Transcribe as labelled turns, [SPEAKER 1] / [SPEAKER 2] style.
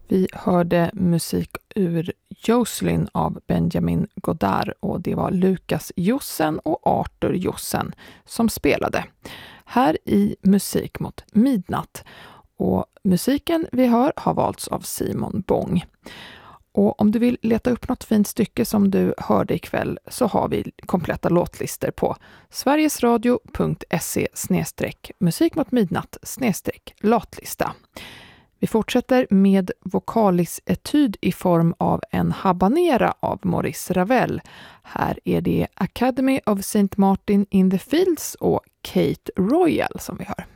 [SPEAKER 1] Vi hörde musik ur Jocelyn av Benjamin Godard och det var Lukas Jossen och Arthur Jossen som spelade. Här i Musik mot midnatt. Och musiken vi hör har valts av Simon Bång. Och om du vill leta upp något fint stycke som du hörde ikväll så har vi kompletta låtlister på sverigesradio.se/musikmotmidnatt/latlista. Vi fortsätter med vokalisetyd i form av en habanera av Maurice Ravel. Här är det Academy of St. Martin in the Fields och Kate Royal som vi hör.